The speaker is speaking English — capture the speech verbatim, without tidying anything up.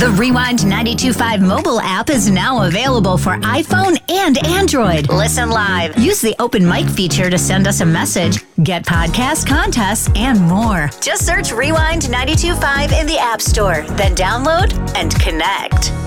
The Rewind ninety-two point five mobile app is now available for iPhone and Android. Listen live. Use the open mic feature to send us a message, get podcast contests, and more. Just search Rewind ninety-two point five in the App Store, then download and connect.